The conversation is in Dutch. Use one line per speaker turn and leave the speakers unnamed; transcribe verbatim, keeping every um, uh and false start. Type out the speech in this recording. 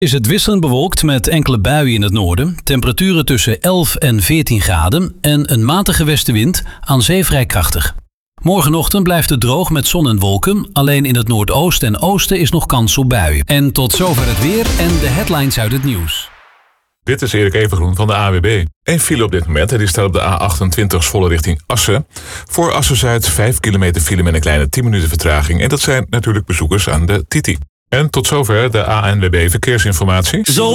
Is het wisselend bewolkt met enkele buien in het noorden, temperaturen tussen elf en veertien graden en een matige westenwind, aan zee vrij krachtig. Morgenochtend blijft het droog met zon en wolken, alleen in het noordoosten en oosten is nog kans op buien. En tot zover het weer en de headlines uit het nieuws.
Dit is Erik Evengroen van de A W B. Eén file op dit moment en die staat op de A achtentwintig Zwolle richting Assen. Voor Assen-Zuid vijf kilometer file met een kleine tien minuten vertraging. En dat zijn natuurlijk bezoekers aan de Titi. En tot zover de A N W B Verkeersinformatie.
Zo